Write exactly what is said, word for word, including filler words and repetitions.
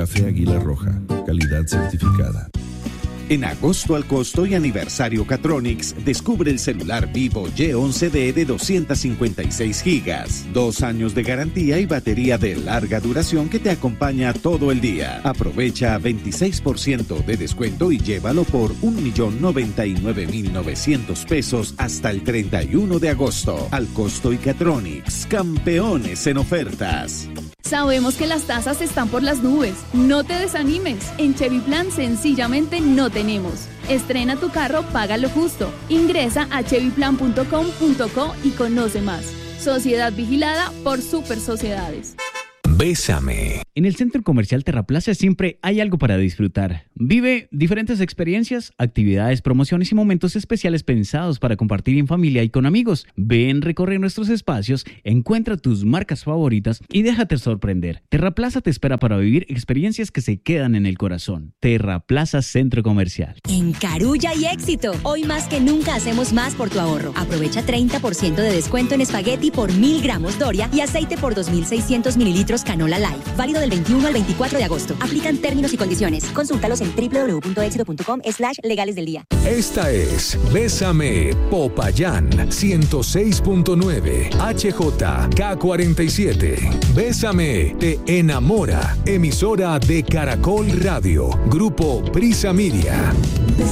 Café Águila Roja, calidad certificada. En agosto al costo y aniversario Catronics, descubre el celular Vivo Y once D de doscientos cincuenta y seis gigas, dos años de garantía y batería de larga duración que te acompaña todo el día. Aprovecha veintiséis por ciento de descuento y llévalo por un millón noventa y nueve mil novecientos pesos hasta el treinta y uno de agosto. Al costo y Catronics, campeones en ofertas. Sabemos que las tasas están por las nubes. No te desanimes. En Chevy Plan sencillamente no tenemos. Estrena tu carro, paga lo justo. Ingresa a chevy plan punto com punto co y conoce más. Sociedad vigilada por Super Sociedades. Bésame. En el Centro Comercial Terraplaza siempre hay algo para disfrutar. Vive diferentes experiencias, actividades, promociones y momentos especiales pensados para compartir en familia y con amigos. Ven, recorre nuestros espacios, encuentra tus marcas favoritas y déjate sorprender. Terraplaza te espera para vivir experiencias que se quedan en el corazón. Terraplaza Centro Comercial. En Carulla hay éxito. Hoy más que nunca hacemos más por tu ahorro. Aprovecha treinta por ciento de descuento en espagueti por mil gramos Doria y aceite por dos mil seiscientos mililitros Canola Light. Válido del veintiuno al veinticuatro de agosto. Aplican términos y condiciones. Consúltalos en doble u doble u doble u punto éxito punto com slash legales del día. Esta es Bésame Popayán ciento seis punto nueve H J K cuarenta y siete. Bésame te enamora. Emisora de Caracol Radio. Grupo Prisa Media.